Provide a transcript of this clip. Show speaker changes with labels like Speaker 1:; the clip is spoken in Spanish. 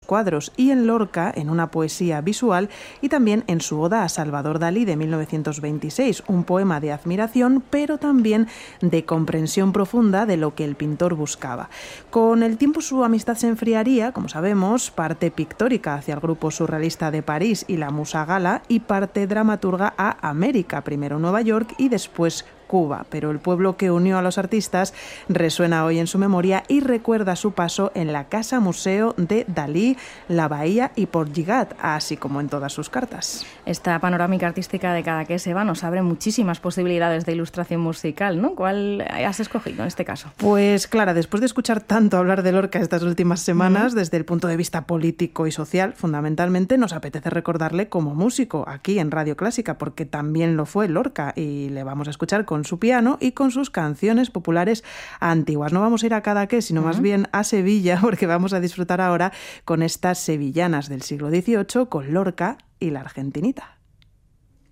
Speaker 1: cuadros y en Lorca en una poesía visual y también en su oda a Salvador Dalí de 1926, un poema de admiración pero también de comprensión profunda de lo que el pintor buscaba. Con el tiempo su amistad se enfriaría, como sabemos, parte pictórica hacia el grupo surrealista de París y la Musa Gala y parte dramaturga a América, primero Nueva York y después Cuba, pero el pueblo que unió a los artistas resuena hoy en su memoria y recuerda su paso en la Casa Museo de Dalí, La Bahía y Port Lligat, así como en todas sus cartas.
Speaker 2: Esta panorámica artística de Cadaqués Eva nos abre muchísimas posibilidades de ilustración musical, ¿no? ¿Cuál has escogido en este caso?
Speaker 1: Pues Clara, después de escuchar tanto hablar de Lorca estas últimas semanas, desde el punto de vista político y social, fundamentalmente nos apetece recordarle como músico aquí en Radio Clásica, porque también lo fue Lorca y le vamos a escuchar con su piano y con sus canciones populares antiguas. No vamos a ir a Cadaqués, sino más bien a Sevilla, porque vamos a disfrutar ahora con estas sevillanas del siglo XVIII, con Lorca y la Argentinita.